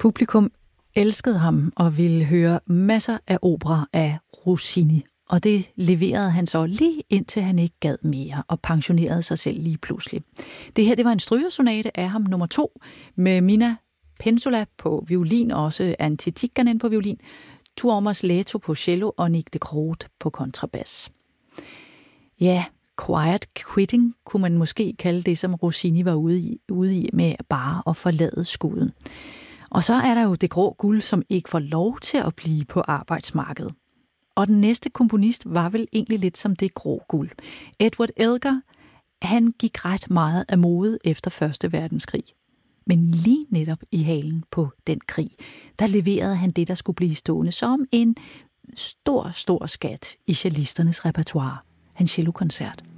Publikum elskede ham og ville høre masser af opera af Rossini. Og det leverede han så lige indtil han ikke gad mere og pensionerede sig selv lige pludselig. Det her, det var en strygersonate af ham, nummer 2, med Mina Pensola på violin, og også Antti Tikkanen på violin, Tuomas Lehto på cello og Nick de Groot på kontrabas. Ja, quiet quitting kunne man måske kalde det, som Rossini var ude i med bare at forlade skuden. Og så er der jo det grå guld, som ikke får lov til at blive på arbejdsmarkedet. Og den næste komponist var vel egentlig lidt som det grå guld. Edward Elgar, han gik ret meget af mode efter 1. verdenskrig. Men lige netop i halen på den krig, der leverede han det, der skulle blive stående som en stor, stor skat i cellisternes repertoire. Hans cellokoncert.